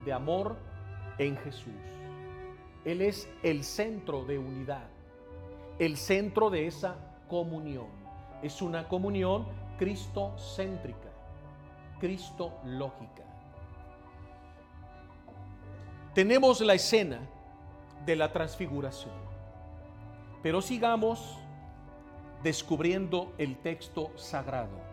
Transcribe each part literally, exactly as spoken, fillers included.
de amor en Jesús. Él es el centro de unidad, el centro de esa comunión. Es una comunión cristocéntrica, cristológica. Tenemos la escena de la transfiguración, pero sigamos descubriendo el texto sagrado.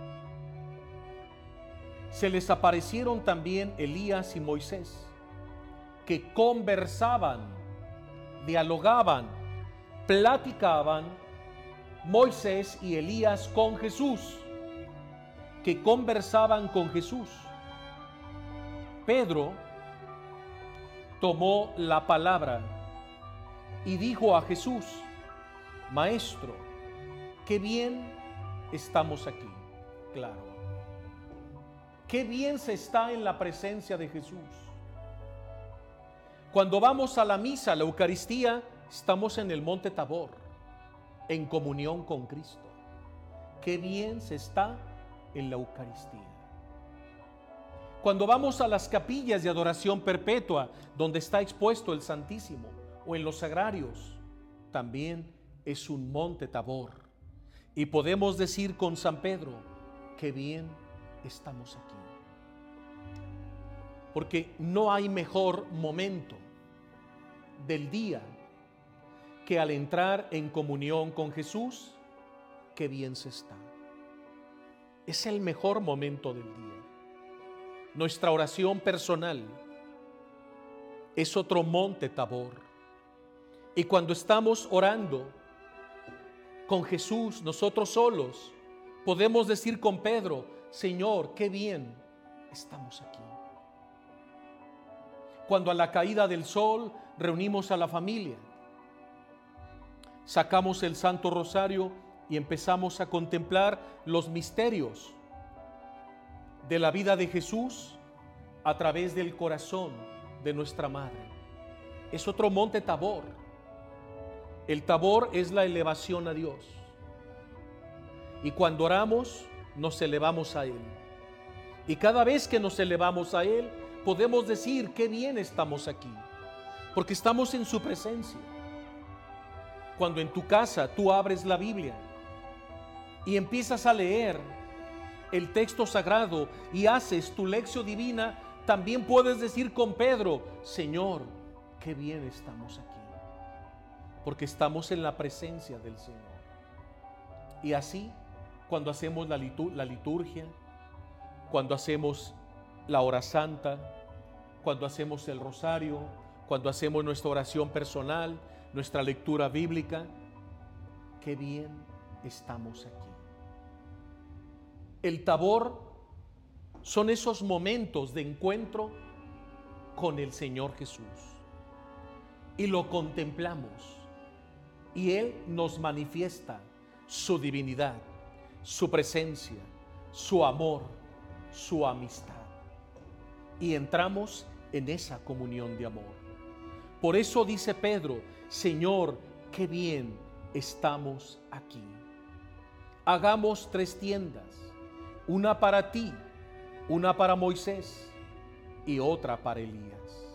Se les aparecieron también Elías y Moisés, que conversaban, dialogaban, platicaban, Moisés y Elías con Jesús, que conversaban con Jesús. Pedro tomó la palabra y dijo a Jesús: Maestro, qué bien estamos aquí. Claro, qué bien se está en la presencia de Jesús. Cuando vamos a la misa, a la Eucaristía, estamos en el Monte Tabor, en comunión con Cristo. Qué bien se está en la Eucaristía. Cuando vamos a las capillas de adoración perpetua, donde está expuesto el Santísimo, o en los sagrarios, también es un Monte Tabor. Y podemos decir con San Pedro: qué bien estamos aquí. Porque no hay mejor momento del día que al entrar en comunión con Jesús, qué bien se está. Es el mejor momento del día. Nuestra oración personal es otro Monte Tabor. Y cuando estamos orando con Jesús, nosotros solos, podemos decir con Pedro: Señor, qué bien estamos aquí. Cuando a la caída del sol reunimos a la familia, sacamos el Santo Rosario y empezamos a contemplar los misterios de la vida de Jesús a través del corazón de nuestra Madre. Es otro Monte Tabor. El Tabor es la elevación a Dios. Y cuando oramos, nos elevamos a Él. Y cada vez que nos elevamos a Él, podemos decir: qué bien estamos aquí, porque estamos en su presencia. Cuando en tu casa tú abres la Biblia y empiezas a leer el texto sagrado y haces tu lección divina, también puedes decir con Pedro: Señor, qué bien estamos aquí, porque estamos en la presencia del Señor. Y así, cuando hacemos la, litur- la liturgia, cuando hacemos la hora santa, cuando hacemos el rosario, cuando hacemos nuestra oración personal, nuestra lectura bíblica, qué bien estamos aquí. El Tabor son esos momentos de encuentro con el Señor Jesús. Y lo contemplamos. Y Él nos manifiesta su divinidad, su presencia, su amor, su amistad. Y entramos en esa comunión de amor. Por eso dice Pedro: Señor, qué bien estamos aquí. Hagamos tres tiendas, una para ti, una para Moisés y otra para Elías.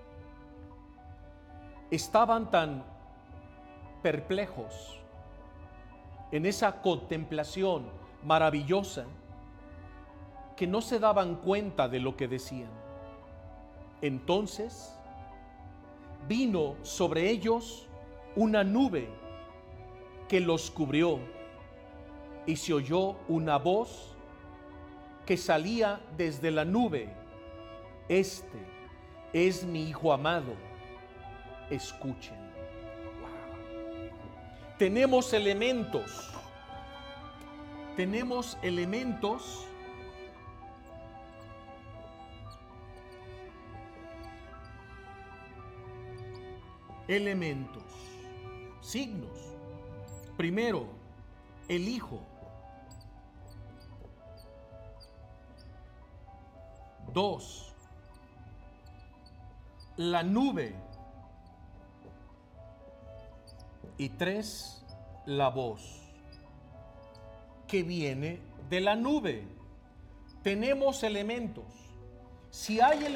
Estaban tan perplejos en esa contemplación maravillosa que no se daban cuenta de lo que decían. Entonces vino sobre ellos una nube que los cubrió, y se oyó una voz que salía desde la nube: Este es mi Hijo amado, escuchen. Wow. Tenemos elementos, tenemos elementos elementos, signos. Primero, el Hijo. Dos, la nube. Y tres, la voz que viene de la nube. Tenemos elementos. Si hay elementos